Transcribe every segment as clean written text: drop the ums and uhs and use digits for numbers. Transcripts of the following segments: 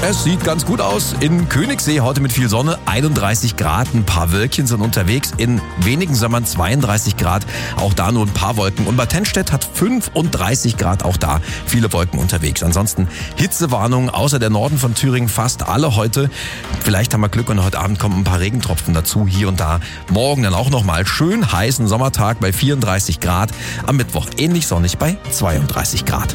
Es sieht ganz gut aus. In Königssee heute mit viel Sonne, 31 Grad, ein paar Wölkchen sind unterwegs. In wenigen Sommern 32 Grad, auch da nur ein paar Wolken. Und Bad Tennstedt hat 35 Grad, auch da viele Wolken unterwegs. Ansonsten Hitzewarnung, außer der Norden von Thüringen fast alle heute. Vielleicht haben wir Glück und heute Abend kommen ein paar Regentropfen dazu, hier und da. Morgen dann auch nochmal schön heißen Sommertag bei 34 Grad. Am Mittwoch ähnlich sonnig bei 32 Grad.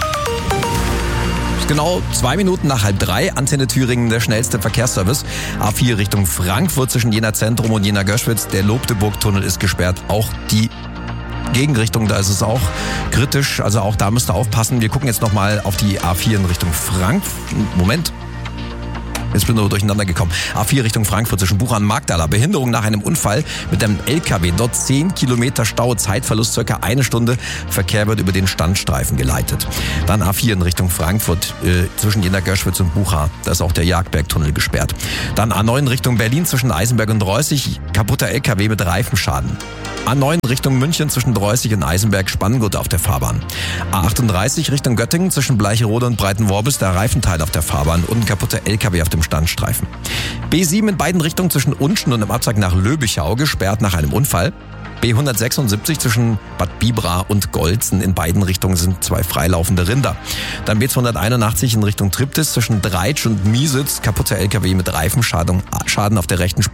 Genau 2 Minuten nach 2:30, Antenne Thüringen, der schnellste Verkehrsservice. A4 Richtung Frankfurt zwischen Jena Zentrum und Jena Göschwitz. Der Lobdeburg-Tunnel ist gesperrt. Auch die Gegenrichtung, da ist es auch kritisch. Also auch da müsst ihr aufpassen. Wir gucken jetzt nochmal auf die A4 in Richtung Frankfurt. Moment. Jetzt bin ich nur durcheinander gekommen. A4 Richtung Frankfurt zwischen Bucha und Magdala. Behinderung nach einem Unfall mit einem LKW. Dort 10 Kilometer Stau, Zeitverlust circa 1 Stunde. Verkehr wird über den Standstreifen geleitet. Dann A4 in Richtung Frankfurt zwischen Jena Göschwitz und Bucha. Da ist auch der Jagdbergtunnel gesperrt. Dann A9 in Richtung Berlin zwischen Eisenberg und Reußig. Kaputter LKW mit Reifenschaden. A9 Richtung München zwischen Reußig und Eisenberg, Spanngurt auf der Fahrbahn. A38 Richtung Göttingen zwischen Bleicherode und Breitenworbis, der Reifenteil auf der Fahrbahn und ein kaputter LKW auf dem Standstreifen. B7 in beiden Richtungen zwischen Unschen und im Abzweig nach Löbichau, gesperrt nach einem Unfall. B176 zwischen Bad Bibra und Golzen, in beiden Richtungen sind 2 freilaufende Rinder. Dann B281 in Richtung Triptis zwischen Dreitsch und Miesitz, kaputter LKW mit Reifenschaden auf der rechten Spur.